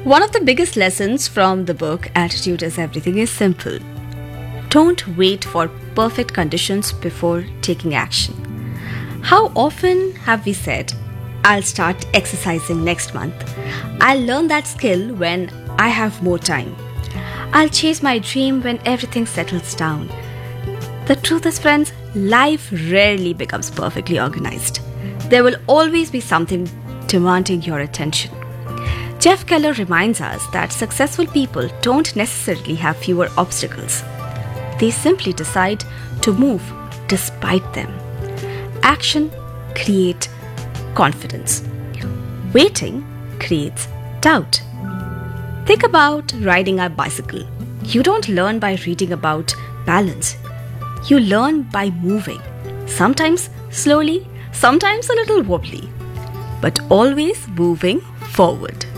One of the biggest lessons from the book Attitude is Everything is simple. Don't wait for perfect conditions before taking action. How often have we said, I'll start exercising next month. I'll learn that skill when I have more time. I'll chase my dream when everything settles down. The truth is, friends, life rarely becomes perfectly organized. There will always be something demanding your attention. Jeff Keller reminds us that successful people don't necessarily have fewer obstacles. They simply decide to move despite them. Action creates confidence. Waiting creates doubt. Think about riding a bicycle. You don't learn by reading about balance. You learn by moving. Sometimes slowly, sometimes a little wobbly, but always moving forward.